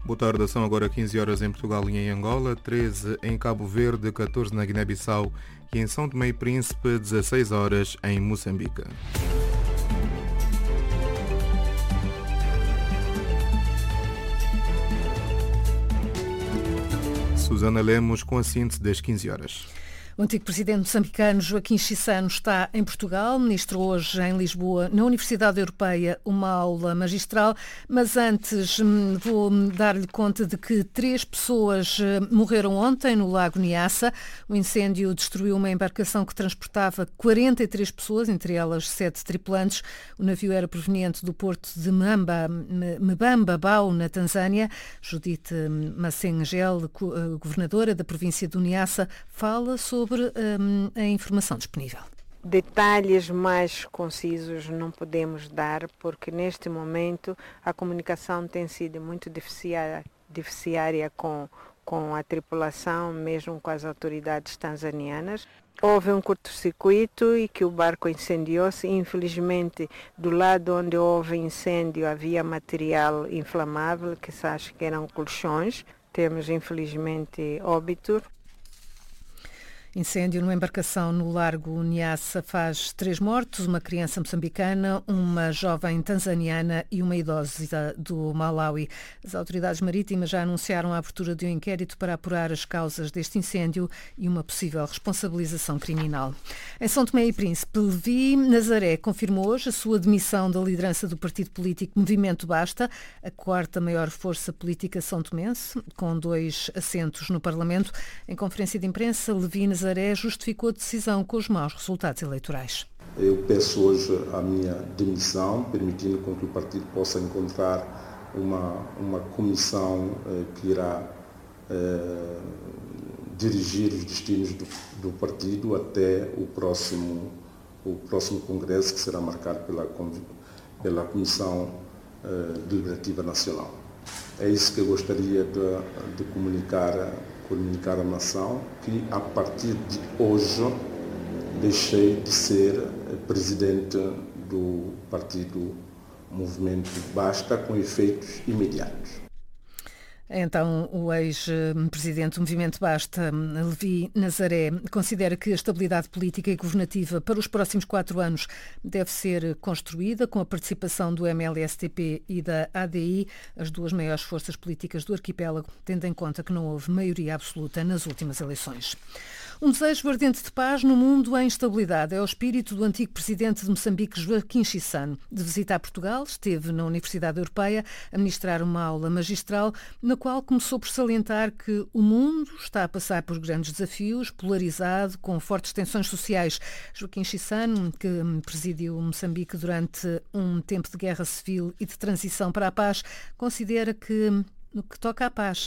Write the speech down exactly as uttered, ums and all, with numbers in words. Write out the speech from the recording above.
Boa tarde, são agora quinze horas em Portugal e em Angola, treze em Cabo Verde, catorze na Guiné-Bissau e em São Tomé e Príncipe, dezasseis horas em Moçambique. Susana Lemos com a síntese das quinze horas. O antigo presidente moçambicano Joaquim Chissano está em Portugal, ministrou hoje em Lisboa, na Universidade Europeia, uma aula magistral, mas antes vou dar-lhe conta de que três pessoas morreram ontem no Lago Niassa. O incêndio destruiu uma embarcação que transportava quarenta e três pessoas, entre elas sete tripulantes. O navio era proveniente do porto de Mbamba, Mbamba Bau, na Tanzânia. Judite Massengel, governadora da província do Niassa, fala sobre sobre um, a informação disponível. Detalhes mais concisos não podemos dar, porque neste momento a comunicação tem sido muito deficiária, deficiária com, com a tripulação, mesmo com as autoridades tanzanianas. Houve um curto-circuito e que o barco incendiou-se. Infelizmente, do lado onde houve incêndio havia material inflamável, que se acha que eram colchões. Temos, infelizmente, óbito. Incêndio numa embarcação no Largo Niassa faz três mortos, uma criança moçambicana, uma jovem tanzaniana e uma idosa do Malawi. As autoridades marítimas já anunciaram a abertura de um inquérito para apurar as causas deste incêndio e uma possível responsabilização criminal. Em São Tomé e Príncipe, Levi Nazaré confirmou hoje a sua demissão da liderança do partido político Movimento Basta, a quarta maior força política são-tomense, com dois assentos no Parlamento. Em conferência de imprensa, Levi Nazaré justificou a decisão com os maus resultados eleitorais. Eu peço hoje a minha demissão, permitindo com que o partido possa encontrar uma, uma comissão eh, que irá eh, dirigir os destinos do, do partido até o próximo, o próximo congresso, que será marcado pela, pela Comissão eh, Deliberativa Nacional. É isso que eu gostaria de, de comunicar comunicar à nação, que a partir de hoje deixei de ser presidente do partido Movimento Basta, com efeitos imediatos. Então, o ex-presidente do Movimento Basta, Levi Nazaré, considera que a estabilidade política e governativa para os próximos quatro anos deve ser construída com a participação do M L S T P e da A D I, as duas maiores forças políticas do arquipélago, tendo em conta que não houve maioria absoluta nas últimas eleições. Um desejo ardente de paz no mundo em instabilidade é o espírito do antigo presidente de Moçambique, Joaquim Chissano. De visita a Portugal, esteve na Universidade Europeia a ministrar uma aula magistral, na qual começou por salientar que o mundo está a passar por grandes desafios, polarizado, com fortes tensões sociais. Joaquim Chissano, que presidiu Moçambique durante um tempo de guerra civil e de transição para a paz, considera que, no que toca à paz,